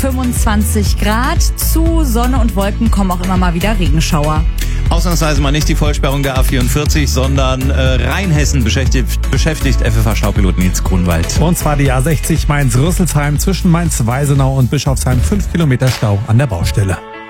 25 Grad. Zu Sonne und Wolken kommen auch immer mal wieder Regenschauer. Ausnahmsweise mal nicht die Vollsperrung der A44, sondern Rheinhessen beschäftigt FFH-Staupilot Nils Grunwald. Und zwar die A60 Mainz-Rüsselsheim zwischen Mainz-Weisenau und Bischofsheim. 5 Kilometer Stau an der Baustelle.